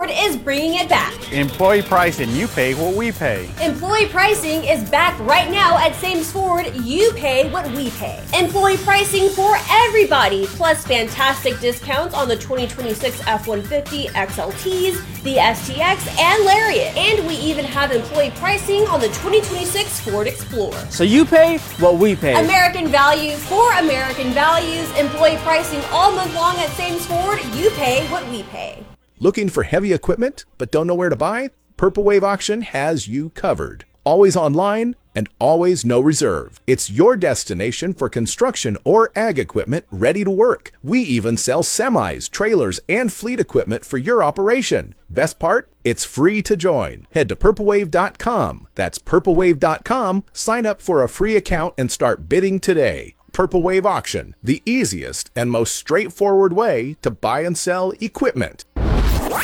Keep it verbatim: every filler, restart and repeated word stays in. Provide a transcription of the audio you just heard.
Ford is bringing it back. Employee pricing, you pay what we pay. Employee pricing is back right now at Sam's Ford. You pay what we pay. Employee pricing for everybody, plus fantastic discounts on the twenty twenty-six F one fifty X L Ts, the S T X, and Lariat. And we even have employee pricing on the twenty twenty-six Ford Explorer. So you pay what we pay. American value for American values. Employee pricing all month long at Sam's Ford. You pay what we pay. Looking for heavy equipment but don't know where to buy? Purple Wave Auction has you covered. Always online and always no reserve. It's your destination for construction or ag equipment ready to work. We even sell semis, trailers, and fleet equipment for your operation. Best part? It's free to join. Head to purple wave dot com. That's purple wave dot com. Sign up for a free account and start bidding today. Purple Wave Auction, the easiest and most straightforward way to buy and sell equipment.